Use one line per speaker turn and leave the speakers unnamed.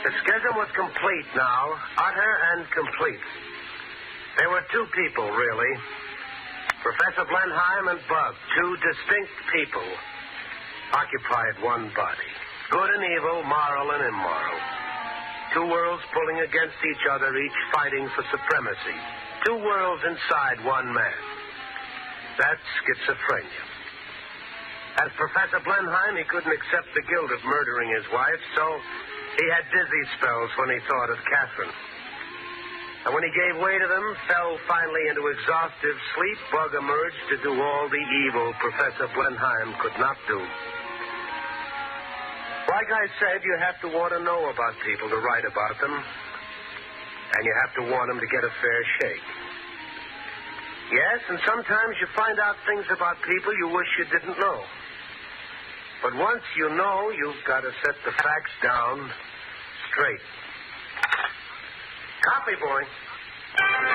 The schism was complete now, utter and complete. There were two people, really. Professor Blenheim and Bug, two distinct people, occupied one body. Good and evil, moral and immoral. Two worlds pulling against each other, each fighting for supremacy. Two worlds inside one man. That's schizophrenia. As Professor Blenheim, he couldn't accept the guilt of murdering his wife, so he had dizzy spells when he thought of Catherine. And when he gave way to them, fell finally into exhaustive sleep, Bug emerged to do all the evil Professor Blenheim could not do. Like I said, you have to want to know about people to write about them. And you have to want them to get a fair shake. Yes, and sometimes you find out things about people you wish you didn't know. But once you know, you've got to set the facts down straight. Copy, boy.